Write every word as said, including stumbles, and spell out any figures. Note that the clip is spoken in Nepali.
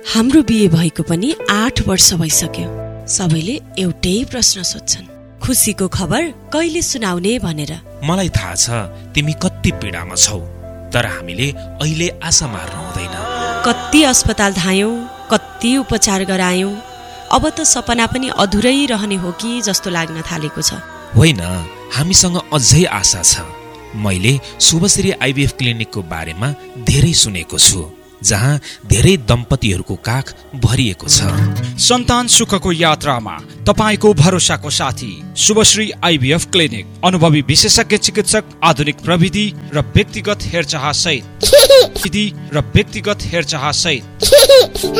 हाम्रो बिहे भएको पनि आठ वर्ष भइसक्यो। सबैले एउटै प्रश्न सोध्छन्, खुसीको खबर कहिले सुनाउने भनेर। मलाई थाहा छ तिमी कति पीडामा छौ, तर हामीले अहिले आशा मार्नु हुँदैन। कति अस्पताल धायौं, कति उपचार गरायौं, अब त सपना पनि अधुरै रहने हो कि जस्तो लाग्न थालेको छ। होइन, हामीसँग अझै आशा छ। मैले शुभश्री आइभीएफ क्लिनिकको बारेमा धेरै सुनेको छु, जहाँ धेरै दम्पतिहरूको काख भरिएको छ। सन्तान सुखको यात्रामा तपाईको भरोसाको साथी शुभश्री आइभीएफ क्लिनिक। अनुभवी विशेषज्ञ चिकित्सक, आधुनिक प्रविधि र व्यक्तिगत हेरचाह सहित र व्यक्तिगत हेरचाह सहित